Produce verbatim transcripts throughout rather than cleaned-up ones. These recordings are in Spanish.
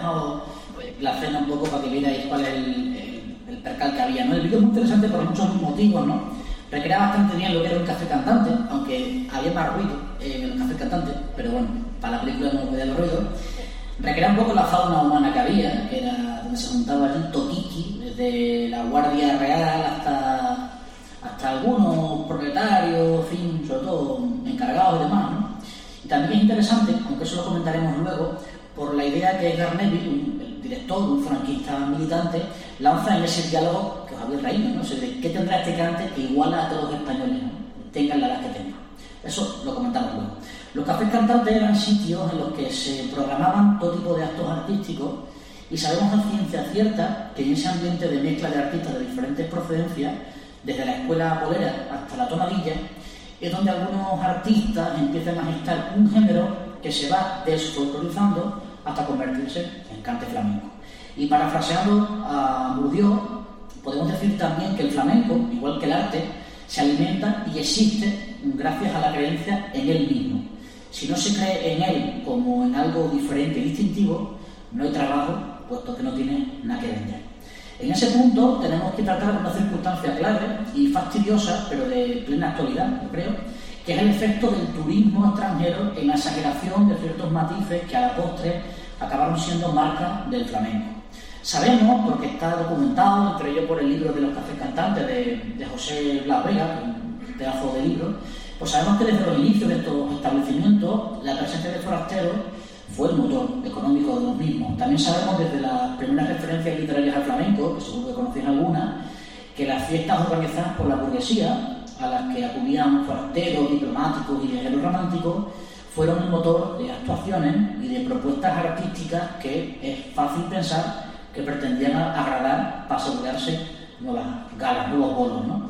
dejado pues, la cena un poco para que vierais cuál es el, el, el percal que había, ¿no? El vídeo es muy interesante por muchos motivos, ¿no? Recrea bastante bien lo que era un café cantante, aunque había más ruido en el café cantante, pero bueno, para la película no podía haber ruido. Recrea un poco la fauna humana que había, que era donde se juntaba allí Tokiki, desde la Guardia Real hasta, hasta algunos proletarios, en fin, sobre todo encargados y demás, ¿no? Y también es interesante, aunque eso lo comentaremos luego, por la idea que Edgar Neville, un, el director, un franquista militante, lanza en ese diálogo que os habéis reído, ¿no? O sea, ¿qué tendrá este cante que iguala a todos los españoles, ¿no? Tengan la edad que tengan? Eso lo comentamos luego. Los cafés cantantes eran sitios en los que se programaban todo tipo de actos artísticos y sabemos a ciencia cierta que en ese ambiente de mezcla de artistas de diferentes procedencias, desde la escuela bolera hasta la tonadilla, es donde algunos artistas empiezan a gestar un género que se va desfolclorizando hasta convertirse en cante flamenco. Y parafraseando a Bourdieu, podemos decir también que el flamenco, igual que el arte, se alimenta y existe gracias a la creencia en él mismo. Si no se cree en él como en algo diferente y distintivo, no hay trabajo, puesto que no tiene nada que vender. En ese punto tenemos que tratar una circunstancia clave y fastidiosa, pero de plena actualidad, yo creo, que es el efecto del turismo extranjero en la exageración de ciertos matices que a la postre acabaron siendo marca del flamenco. Sabemos, porque está documentado, entre ellos por el libro de los cafés cantantes de, de José Blas Vega, un pedazo de libro, pues sabemos que desde los inicios de estos establecimientos la presencia de forasteros fue el motor económico de los mismos. También sabemos desde las primeras referencias literarias al flamenco, que seguro que conocéis algunas, que las fiestas organizadas por la burguesía, a las que acudían forasteros, diplomáticos y viajeros románticos, fueron el motor de actuaciones y de propuestas artísticas que es fácil pensar que pretendían agradar para asegurarse nuevas galas, nuevos bolos, ¿no?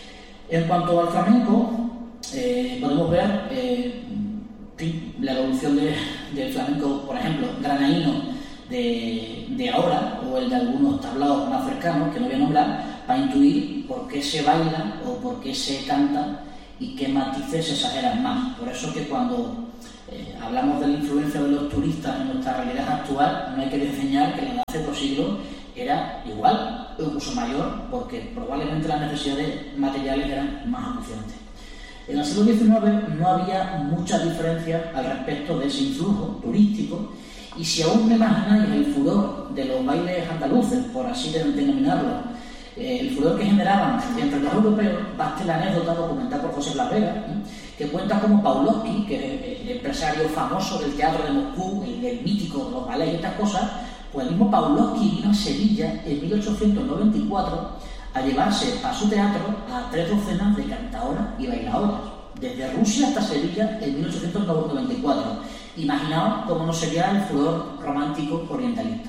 En cuanto al flamenco, eh, podemos ver eh, la evolución de, del flamenco, por ejemplo, granaíno de, de ahora, o el de algunos tablaos más cercanos, que no voy a nombrar, para intuir por qué se baila o por qué se canta y qué matices se exageran más. Por eso que cuando eh, hablamos de la influencia de los turistas en nuestra realidad actual, no hay que desdeñar que la de hace dos siglos era igual o incluso mayor, porque probablemente las necesidades materiales eran más acuciantes. En el siglo diecinueve no había mucha diferencia al respecto de ese influjo turístico, y si aún me imagináis el furor de los bailes andaluces, por así denominarlo, eh, el furor que generaban entre los europeos, baste la anécdota documentada por José Blas Vega, ¿eh? que cuenta como Pavlovsky, que es el empresario famoso del teatro de Moscú, el, el mítico de los ballets y estas cosas, pues el mismo Pavlovsky vino a Sevilla en mil ochocientos noventa y cuatro a llevarse a su teatro a tres docenas de cantadoras y bailadoras, desde Rusia hasta Sevilla en mil ochocientos noventa y cuatro. Imaginaos cómo no sería el furor romántico orientalista.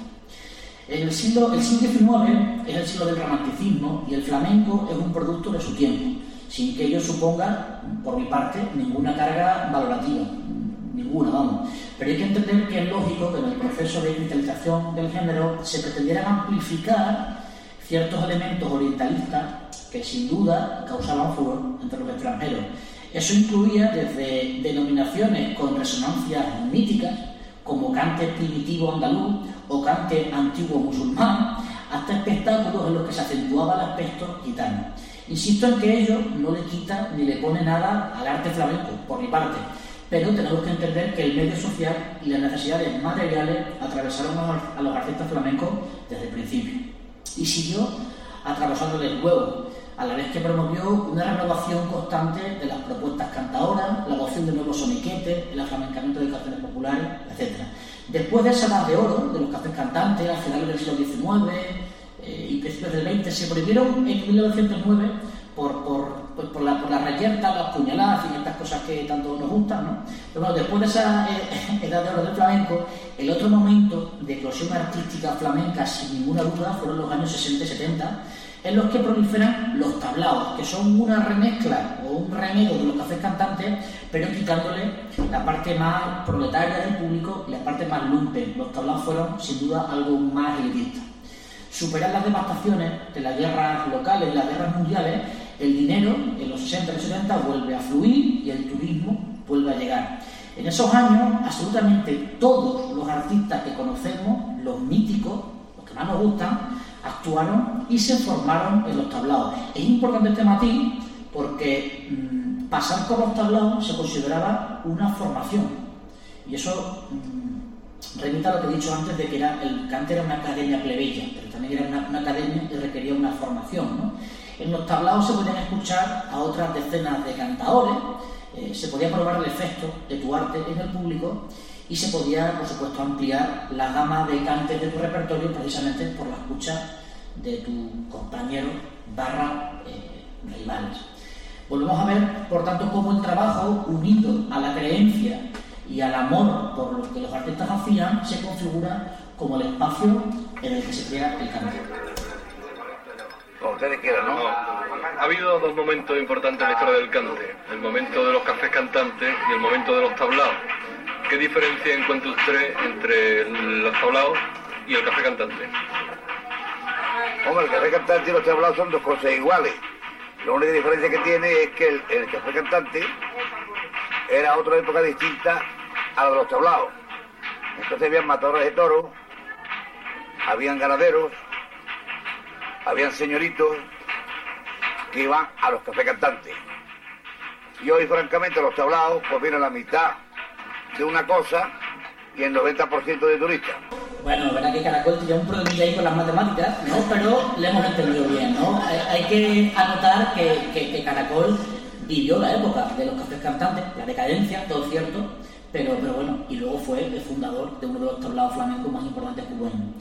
En el siglo, el siglo diecinueve es el siglo del romanticismo y el flamenco es un producto de su tiempo, sin que ello suponga, por mi parte, ninguna carga valorativa, ninguna, vamos. Pero hay que entender que es lógico que en el proceso de cristalización del género se pretendieran amplificar ciertos elementos orientalistas que sin duda causaban furor entre los extranjeros. Eso incluía desde denominaciones con resonancias míticas, como cante primitivo andaluz o cante antiguo musulmán, hasta espectáculos en los que se acentuaba el aspecto gitano. Insisto en que ello no le quita ni le pone nada al arte flamenco, por mi parte, pero tenemos que entender que el medio social y las necesidades materiales atravesaron a los artistas flamencos desde el principio, y siguió atravesándole el huevo, a la vez que promovió una renovación constante de las propuestas cantadoras, la adopción de nuevos soniquetes, el aflamencamiento de canciones populares, etcétera. Después de esa edad de oro de los cafés cantantes, a finales del siglo diecinueve eh, y principios del veinte, se prohibieron en mil novecientos nueve por, por, por, por, la, por la reyerta, las puñaladas y estas cosas que tanto nos gustan, ¿no? Pero bueno, después de esa eh, edad de oro del flamenco, el otro momento de eclosión artística flamenca, sin ninguna duda, fueron los años sesenta y setenta, en los que proliferan los tablaos, que son una remezcla o un renego de los cafés cantantes, pero quitándole la parte más proletaria del público y la parte más lumpen. Los tablaos fueron, sin duda, algo más elitista. Superar las devastaciones de las guerras locales y las guerras mundiales, el dinero en los sesenta y los setenta vuelve a fluir y el turismo vuelve a llegar. En esos años, absolutamente todos los artistas que conocemos, los nos gustan, actuaron y se formaron en los tablaos. Es importante este matiz porque mmm, pasar por los tablaos se consideraba una formación. Y eso mmm, remite a lo que he dicho antes de que era, el cante era una academia plebeya, pero también era una, una academia que requería una formación, ¿no? En los tablaos se podían escuchar a otras decenas de cantadores, eh, se podía probar el efecto de tu arte en el público y se podía, por supuesto, ampliar la gama de cantes de tu repertorio precisamente por la escucha de tus compañeros barra eh, rivales. Volvemos a ver, por tanto, cómo el trabajo unido a la creencia y al amor por lo que los artistas hacían se configura como el espacio en el que se crea el cante. Como ustedes quieran, ¿no? Ha habido dos momentos importantes en la historia del cante, el momento de los cafés cantantes y el momento de los tablaos. ¿Qué diferencia encuentra usted entre los tablaos y el café cantante? Hombre, el café cantante y los tablaos son dos cosas iguales. La única diferencia que tiene es que el, el café cantante era otra época distinta a la de los tablaos. Entonces habían matadores de toros, habían ganaderos, habían señoritos que iban a los cafés cantantes. Y hoy, francamente, los tablaos pues vienen a la mitad de una cosa y el noventa por ciento de turistas. Bueno, verá que Caracol tiene un problemilla ahí con las matemáticas, ¿no? Pero le hemos entendido bien, ¿no? Hay, hay que anotar que, que, que Caracol vivió la época de los cafés cantantes, la decadencia, todo cierto, pero, pero bueno, y luego fue el fundador de uno de los tablaos flamencos más importantes que hubo en,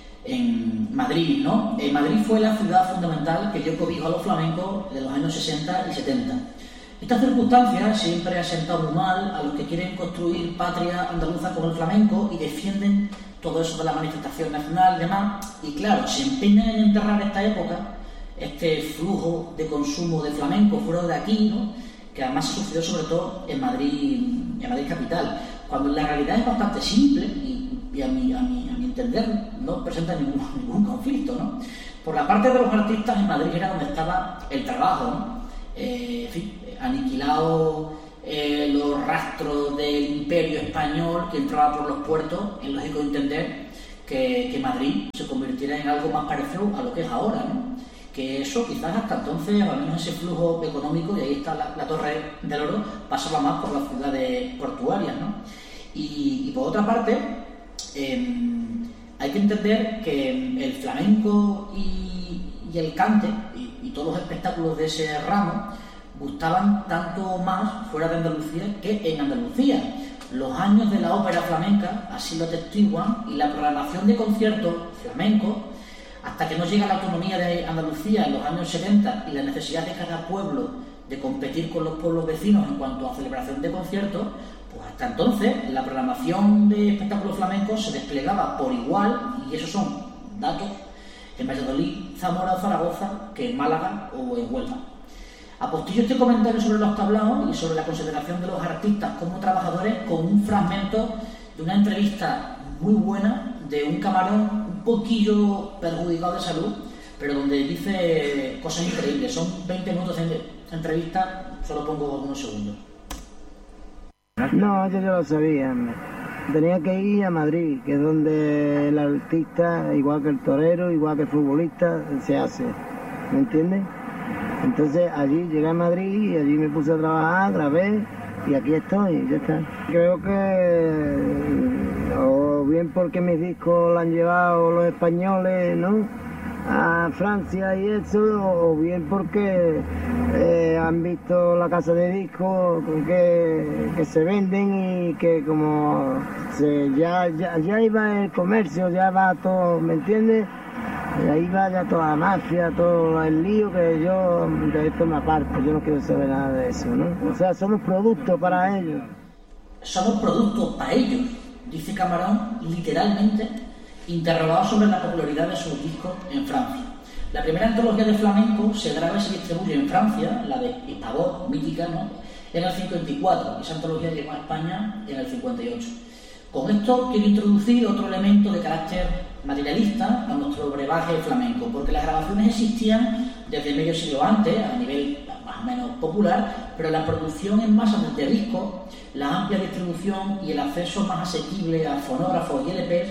en Madrid, ¿no? En Madrid fue la ciudad fundamental que dio cobijo a los flamencos de los años sesenta y setenta. Esta circunstancia siempre ha sentado muy mal a los que quieren construir patria andaluza con el flamenco y defienden todo eso de la manifestación nacional y demás, y claro, se empeñan en enterrar esta época, este flujo de consumo de flamenco fuera de aquí, ¿no? Que además se sucedió sobre todo en Madrid, en Madrid capital, cuando la realidad es bastante simple y, y a, mi, a, mi, a mi entender no presenta ningún, ningún conflicto, ¿no? Por la parte de los artistas, en Madrid era donde estaba el trabajo, ¿no? Eh, en fin, aniquilado eh, los rastros del imperio español que entraba por los puertos, es lógico entender que, que Madrid se convirtiera en algo más parecido a lo que es ahora, ¿no? Que eso quizás hasta entonces, al menos ese flujo económico, y ahí está la, la Torre del Oro, pasaba más por las ciudades portuarias, ¿no? Y, y por otra parte, eh, hay que entender que el flamenco y, y el cante y, y todos los espectáculos de ese ramo gustaban tanto más fuera de Andalucía que en Andalucía. Los años de la ópera flamenca así lo atestiguan, y la programación de conciertos flamencos, hasta que no llega la autonomía de Andalucía en los años setenta y la necesidad de cada pueblo de competir con los pueblos vecinos en cuanto a celebración de conciertos, pues hasta entonces la programación de espectáculos flamencos se desplegaba por igual, y esos son datos, en Valladolid, Zamora o Zaragoza que en Málaga o en Huelva. Apostillo este comentario sobre los tablaos y sobre la consideración de los artistas como trabajadores con un fragmento de una entrevista muy buena de un camarón un poquillo perjudicado de salud, pero donde dice cosas increíbles. Son veinte minutos de entrevista, solo pongo unos segundos. No, yo ya lo sabía. Tenía que ir a Madrid, que es donde el artista, igual que el torero, igual que el futbolista, se hace. ¿Me entiendes? Entonces allí llegué a Madrid y allí me puse a trabajar, grabé y aquí estoy, ya está. Creo que o bien porque mis discos lo han llevado los españoles, ¿no?, a Francia y eso, o bien porque eh, han visto la casa de discos que, que se venden y que como se, ya, ya, ya iba el comercio, ya va todo, ¿me entiendes? Y ahí va ya toda la mafia, todo el lío, que yo de esto me aparto, yo no quiero saber nada de eso, ¿no? O sea, somos productos para ellos. Somos productos para ellos, dice Camarón literalmente, interrogado sobre la popularidad de sus discos en Francia. La primera antología de flamenco se graba y se distribuye en Francia, la de Hispavox, mítica, ¿no?, en el cincuenta y cuatro. Esa antología llegó a España en el cincuenta y ocho. Con esto quiero introducir otro elemento de carácter materialista a nuestro brebaje flamenco, porque las grabaciones existían desde medio siglo antes, a nivel más o menos popular, pero la producción en masa de discos, la amplia distribución y el acceso más asequible a fonógrafos y L Ps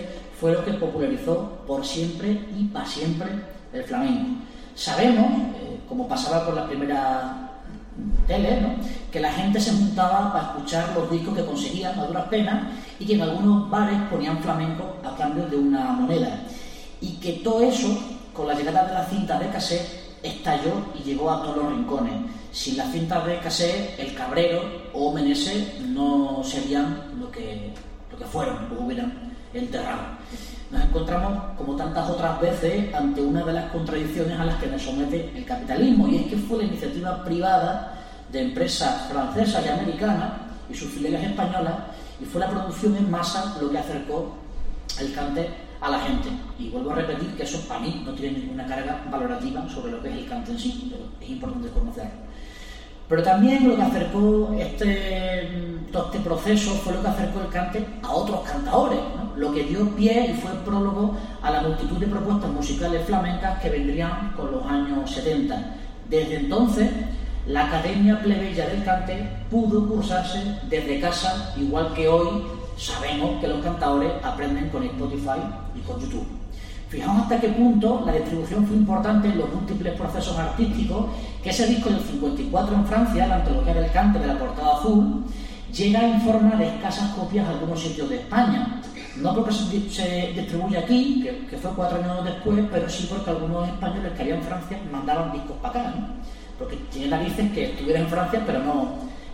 fue lo que popularizó por siempre y para siempre el flamenco. Sabemos, eh, como pasaba con la primera tele, ¿no?, que la gente se juntaba para escuchar los discos que conseguían a duras penas y que en algunos bares ponían flamenco a cambio de una moneda. Y que todo eso, con la llegada de las cintas de cassette, estalló y llegó a todos los rincones. Sin las cintas de cassette, el Cabrero o Meneses no serían lo que, lo que fueron, lo hubieran enterrado. Nos encontramos, como tantas otras veces, ante una de las contradicciones a las que nos somete el capitalismo, y es que fue la iniciativa privada de empresas francesas y americanas y sus filiales españolas, y fue la producción en masa lo que acercó el cante a la gente. Y vuelvo a repetir que eso para mí no tiene ninguna carga valorativa sobre lo que es el cante en sí, pero es importante conocerlo. Pero también lo que acercó este, todo este proceso fue lo que acercó el cante a otros cantadores, ¿no? Lo que dio pie y fue prólogo a la multitud de propuestas musicales flamencas que vendrían con los años setenta. Desde entonces, la Academia Plebeya del Cante pudo cursarse desde casa, igual que hoy sabemos que los cantadores aprenden con Spotify y con YouTube. Fijaos hasta qué punto la distribución fue importante en los múltiples procesos artísticos, que ese disco del cincuenta y cuatro en Francia, la antología del cante de la portada azul, llega en forma de escasas copias a algunos sitios de España. No porque se, se distribuye aquí, que, que fue cuatro años después, pero sí porque algunos españoles que había en Francia mandaban discos para acá, ¿no? Porque tiene narices que estuviera en Francia, pero no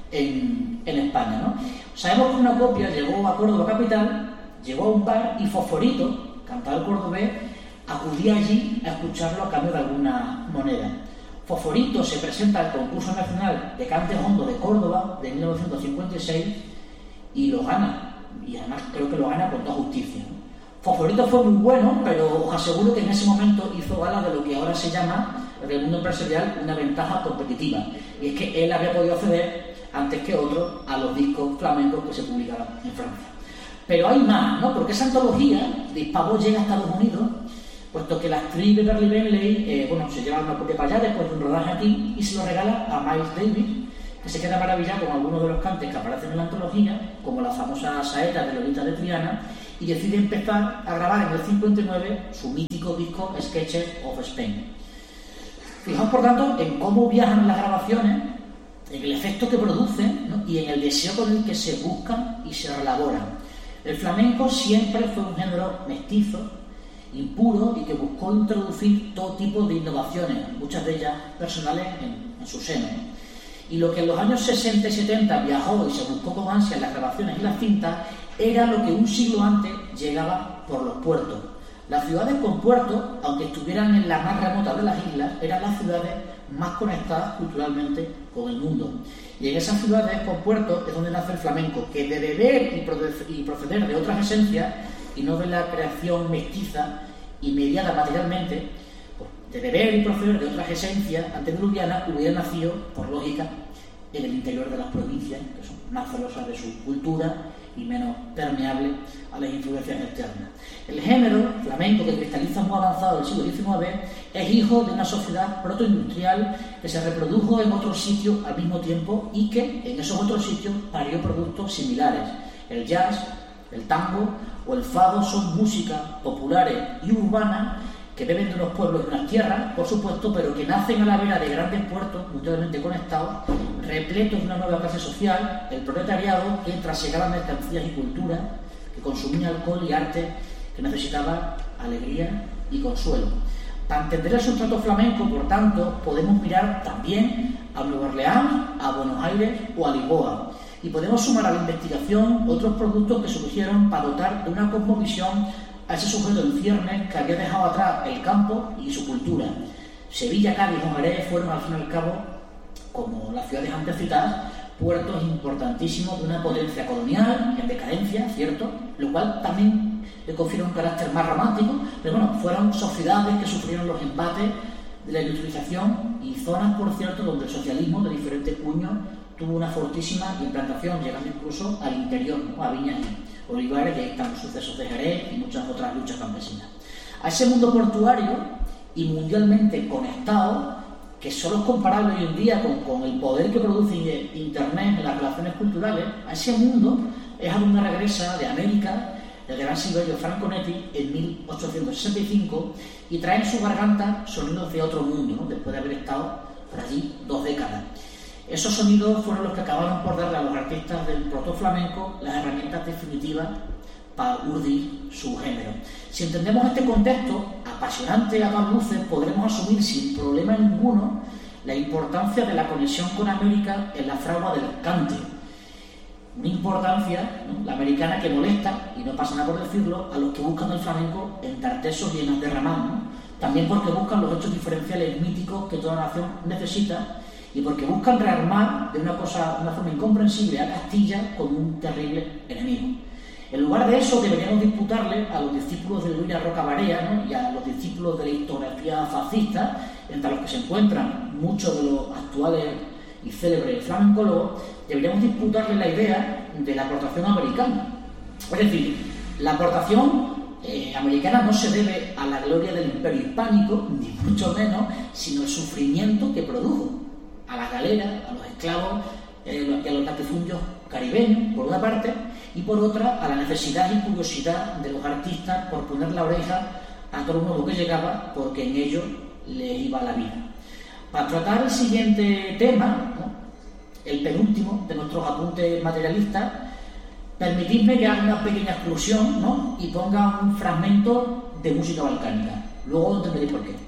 en, en España, ¿no? Sabemos que una copia llegó a Córdoba capital, llegó a un bar y Fosforito, cantador cordobés, acudía allí a escucharlo a cambio de alguna moneda. Fosforito se presenta al concurso nacional de cante hondo de Córdoba de mil novecientos cincuenta y seis y lo gana, y además creo que lo gana con toda justicia, ¿no? Fosforito fue muy bueno, pero os aseguro que en ese momento hizo gala de lo que ahora se llama en el mundo empresarial una ventaja competitiva, y es que él había podido acceder antes que otros a los discos flamencos que se publicaban en Francia. Pero hay más, ¿no? Porque esa antología de Hispavox llega a Estados Unidos, puesto que la actriz Beverly Benley, eh, bueno, se lleva una copia para allá después de un rodaje aquí y se lo regala a Miles Davis, que se queda maravillado con algunos de los cantes que aparecen en la antología, como la famosa saeta de Lolita de Triana, y decide empezar a grabar en el cincuenta y nueve su mítico disco Sketches of Spain. Fijaos, por tanto, en cómo viajan las grabaciones, en el efecto que producen, ¿no?, y en el deseo con el que se buscan y se reelaboran. El flamenco siempre fue un género mestizo, impuro, y que buscó introducir todo tipo de innovaciones, muchas de ellas personales, en, en su seno. Y lo que en los años sesenta y setenta viajó y se buscó con ansia en las grabaciones y las cintas era lo que un siglo antes llegaba por los puertos. Las ciudades con puertos, aunque estuvieran en la más remota de las islas, eran las ciudades más conectadas culturalmente con el mundo. Y en esas ciudades con puertos es donde nace el flamenco, que de beber y proceder de otras esencias, y no de la creación mestiza y mediada materialmente, pues, de beber y proceder de otras esencias antediluvianas, hubiera nacido, por lógica, en el interior de las provincias, que son más celosas de su cultura y menos permeables a las influencias externas. El género flamenco, que cristaliza muy avanzado del siglo diecinueve, es hijo de una sociedad protoindustrial que se reprodujo en otros sitios al mismo tiempo y que en esos otros sitios parió productos similares. El jazz, el tango o el fado son músicas populares y urbanas que beben de unos pueblos y unas tierras, por supuesto, pero que nacen a la vera de grandes puertos mundialmente conectados, repletos de una nueva clase social, el proletariado, que trasegaba mercancías y cultura, que consumía alcohol y arte, que necesitaba alegría y consuelo. Para entender el sustrato flamenco, por tanto, podemos mirar también a Nueva Orleans, a Buenos Aires o a Lisboa. Y podemos sumar a la investigación otros productos que surgieron para dotar de una cosmovisión a ese sujeto en ciernes que había dejado atrás el campo y su cultura. Sevilla, Cádiz o Jerez fueron, al fin y al cabo, como las ciudades antes citadas, puertos importantísimos de una potencia colonial en decadencia, ¿cierto? Lo cual también le confiere un carácter más romántico, pero bueno, fueron sociedades que sufrieron los embates de la industrialización y zonas, por cierto, donde el socialismo de diferentes cuños tuvo una fortísima implantación, llegando incluso al interior, ¿no?, a viñas y olivares, y ahí están los sucesos de Jerez y muchas otras luchas campesinas. A ese mundo portuario y mundialmente conectado, que solo es comparable hoy en día con, con el poder que produce Internet en las relaciones culturales, a ese mundo es a donde regresa de América del gran Silverio Franconetti en mil ochocientos sesenta y cinco y trae en su garganta sonidos de otro mundo, ¿no? Después de haber estado por allí dos décadas. Esos sonidos fueron los que acabaron por darle a los artistas del protoflamenco las herramientas definitivas para urdir su género. Si entendemos este contexto apasionante a todas luces, podremos asumir sin problema ninguno la importancia de la conexión con América en la fragua del cante. Una importancia, ¿no?, la americana, que molesta, y no pasa nada por decirlo, a los que buscan el flamenco en tartesos y en Anderramán, ¿no? También porque buscan los hechos diferenciales míticos que toda nación necesita y porque buscan rearmar de una cosa, una forma incomprensible a Castilla como un terrible enemigo. En lugar de eso, deberíamos disputarle a los discípulos de Luis Roca Barea, ¿no?, y a los discípulos de la historiografía fascista, entre los que se encuentran muchos de los actuales y célebres flamencólogos, deberíamos disputarle la idea de la aportación americana. Es decir, la aportación eh, americana no se debe a la gloria del imperio hispánico, ni mucho menos, sino al sufrimiento que produjo a las galeras, a los esclavos eh, y a los latifundios caribeños, por una parte, y por otra, a la necesidad y curiosidad de los artistas por poner la oreja a todo el mundo que llegaba, porque en ello les iba la vida. Para tratar el siguiente tema, ¿no?, el penúltimo de nuestros apuntes materialistas, permitidme que haga una pequeña exclusión, ¿no?, y ponga un fragmento de música balcánica. Luego entenderéis por qué.